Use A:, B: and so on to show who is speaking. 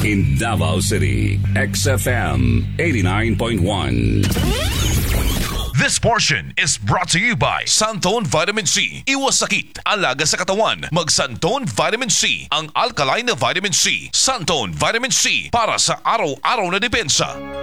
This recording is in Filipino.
A: In Davao City, XFM 89.1.
B: This portion is brought to you by Santone Vitamin C. Iwas sakit, alaga sa katawan. Mag Santone Vitamin C, ang alkaline na vitamin C. Santone Vitamin C, para sa araw-araw na depensa.